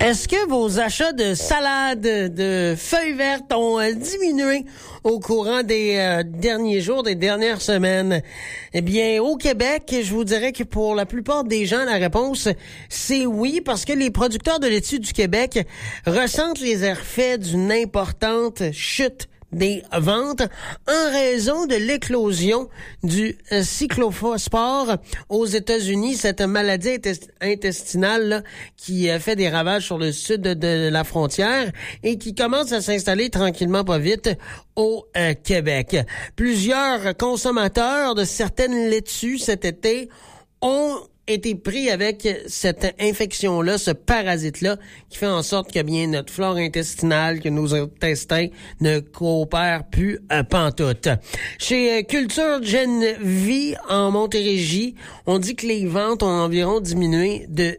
Est-ce que vos achats de salade, de feuilles vertes ont diminué au courant des derniers jours, des dernières semaines? Eh bien, au Québec, je vous dirais que pour la plupart des gens, la réponse, c'est oui, parce que les producteurs de laitue du Québec ressentent les effets d'une importante chute des ventes en raison de l'éclosion du cyclophosphore aux États-Unis, cette maladie intestinale là, qui fait des ravages sur le sud de la frontière et qui commence à s'installer tranquillement pas vite au Québec. Plusieurs consommateurs de certaines laitues cet été ont été pris avec cette infection-là, ce parasite-là, qui fait en sorte que bien notre flore intestinale, que nos intestins ne coopèrent plus pantoute. Chez Culture Genvie en Montérégie, on dit que les ventes ont environ diminué de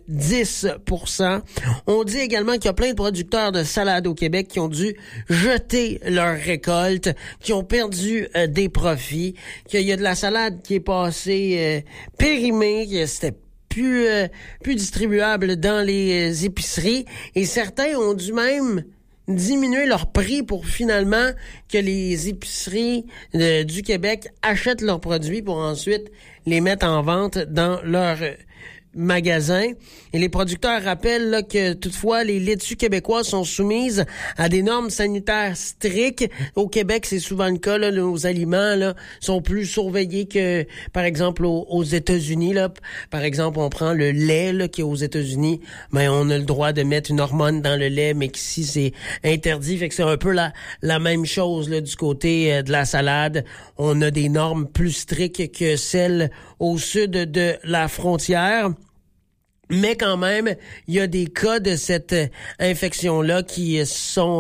10%. On dit également qu'il y a plein de producteurs de salade au Québec qui ont dû jeter leur récolte, qui ont perdu des profits, qu'il y a de la salade qui est passée périmée, que c'était plus distribuable dans les épiceries et certains ont dû même diminuer leur prix pour finalement que les épiceries du Québec achètent leurs produits pour ensuite les mettre en vente dans leur magasins. Et les producteurs rappellent là, que toutefois, les laitues québécoises sont soumises à des normes sanitaires strictes. Au Québec, c'est souvent le cas. Là, nos aliments là, sont plus surveillés que, par exemple, aux États-Unis. Là. Par exemple, on prend le lait là, qui est aux États-Unis, mais on a le droit de mettre une hormone dans le lait, mais qu'ici, c'est interdit. Fait que c'est un peu la même chose là, du côté de la salade. On a des normes plus strictes que celles au sud de la frontière. Mais quand même, il y a des cas de cette infection-là qui sont